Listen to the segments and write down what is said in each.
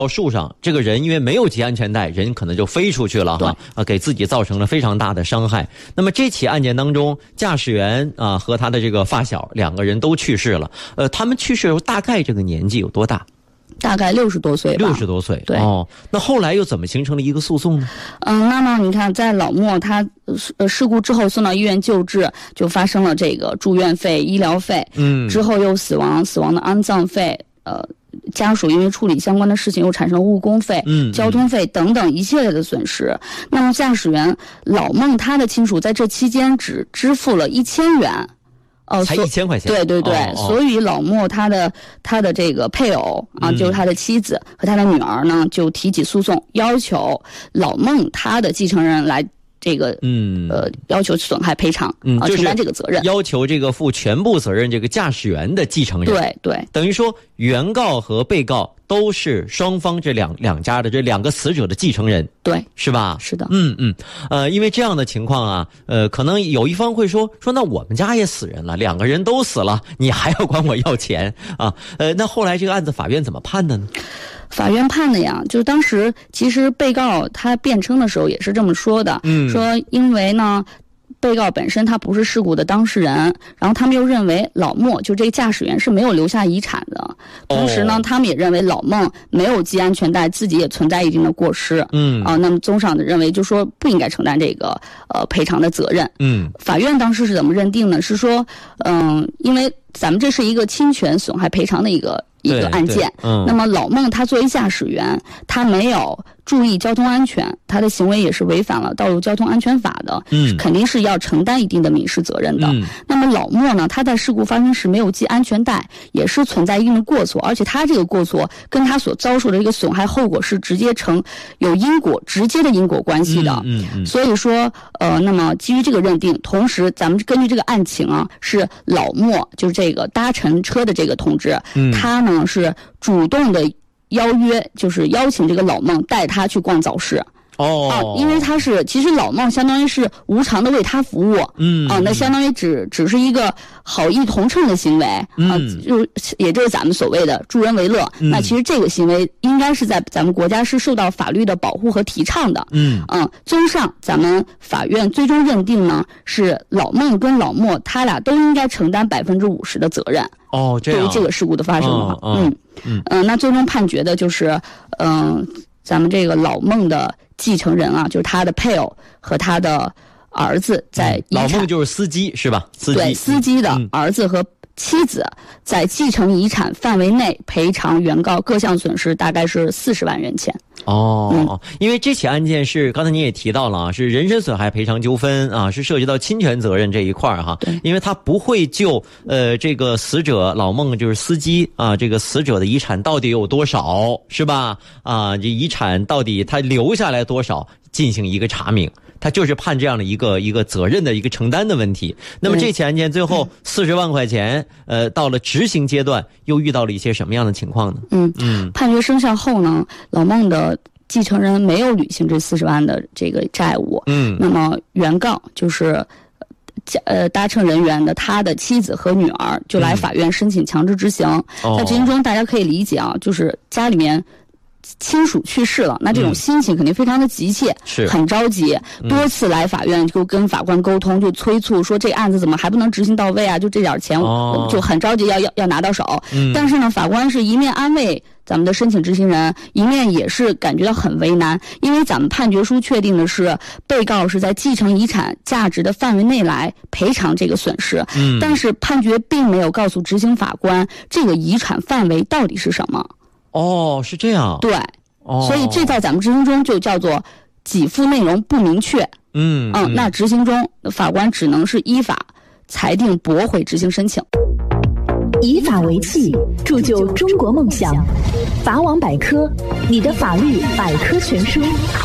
树上，这个人因为没有系安全带，人可能就飞出去了哈，给自己造成了非常大的伤害。那么这起案件当中，驾驶员和他的这个发小2个人都去世了。他们去世的时候大概这个年纪有多大？ 大概60多岁吧。 60多岁， 对。 那后来又怎么形成了一个诉讼呢？ 那么你看，在老莫他事故之后送到医院救治，就发生了这个住院费、医疗费，之后又死亡的安葬费，家属因为处理相关的事情又产生了误工费、交通费等等一系列的损失。那么驾驶员老孟他的亲属在这期间只支付了1000元。 才1000块钱。 对，所以老莫他的这个配偶就是他的妻子和他的女儿呢，就提起诉讼，要求老孟他的继承人来这个要求损害赔偿承担这个责任， 要求这个负全部责任这个驾驶员的继承人。 对， 等于说原告和被告都是双方这两家的这2个死者的继承人， 对， 是吧？ 是的。 因为这样的情况可能有一方会说那我们家也死人了，2个人都死了，你还要管我要钱啊？那后来这个案子法院怎么判的呢？ 法院判的呀，就是当时其实被告他辩称的时候也是这么说的，说因为呢，被告本身他不是事故的当事人，然后他们又认为老莫就这个驾驶员是没有留下遗产的，同时呢，他们也认为老孟没有系安全带，自己也存在一定的过失，那么综上的认为就说不应该承担这个赔偿的责任。法院当时是怎么认定呢？是说因为咱们这是一个侵权损害赔偿的一个案件，那么老孟他作为驾驶员，他没有注意交通安全，他的行为也是违反了道路交通安全法的，肯定是要承担一定的民事责任的。那么老莫呢，他在事故发生时没有系安全带，也是存在一定的过错，而且他这个过错跟他所遭受的这个损害后果是直接有直接的因果关系的。所以说那么基于这个认定，同时咱们根据这个案情是老莫就是这个搭乘车的这个同志，他呢是主动的就是邀请这个老孟带他去逛早市。因为其实老孟相当于是无偿的为他服务，那相当于只是一个好意同乘的行为，也就是咱们所谓的助人为乐。那其实这个行为应该是在咱们国家是受到法律的保护和提倡的。综上，咱们法院最终认定呢，是老孟跟老莫他俩都应该承担50%的责任。 这样。 对于这个事故的发生那最终判决的就是咱们这个老孟的继承人就是他的配偶和他的儿子在遗产， 老孟就是司机是吧？ 对，司机的儿子和妻子在继承遗产范围内赔偿原告各项损失，大概是40万元钱。 因为这起案件是刚才你也提到了是人身损害赔偿纠纷是涉及到侵权责任这一块哈。因为他不会就这个死者老孟就是司机这个死者的遗产到底有多少是吧？这遗产到底他留下来多少进行一个查明。他就是判这样的一个责任的一个承担的问题。那么这起案件最后40万块钱，到了执行阶段又遇到了一些什么样的情况呢？ 判决生效后呢，老孟的继承人没有履行这40万的这个债务。那么原告就是搭乘人员的他的妻子和女儿就来法院申请强制执行。在执行中大家可以理解就是家里面亲属去世了，那这种心情肯定非常的急切，很着急，多次来法院就跟法官沟通，就催促说这案子怎么还不能执行到位就这点钱，就很着急要拿到手。但是呢，法官是一面安慰咱们的申请执行人，一面也是感觉到很为难，因为咱们判决书确定的是被告是在继承遗产价值的范围内来赔偿这个损失，但是判决并没有告诉执行法官这个遗产范围到底是什么。 是这样。 对，所以这在咱们执行中就叫做给付内容不明确。那执行中法官只能是依法裁定驳回执行申请。 以法为器，铸就中国梦想。法网百科，你的法律百科全书。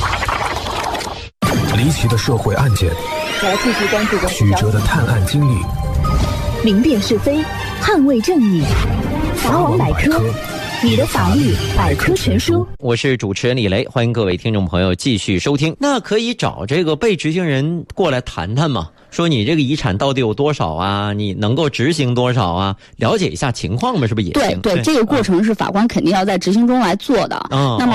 离奇的社会案件， 继续关注曲折的探案经历， 明辨是非，捍卫正义。法网百科，你的法律百科全书。 我是主持人李雷，欢迎各位听众朋友继续收听。那可以找这个被执行人过来谈谈吗？ 说你这个遗产到底有多少啊？你能够执行多少啊？了解一下情况嘛，是不是也行？ 对，这个过程是法官肯定要在执行中来做的。那么